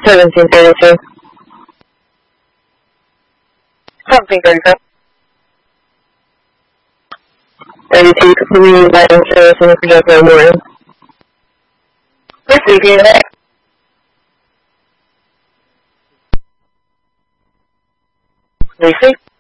1732. Something 32. 32, continuing guidance service in the projector morning. This weekend, Lucy?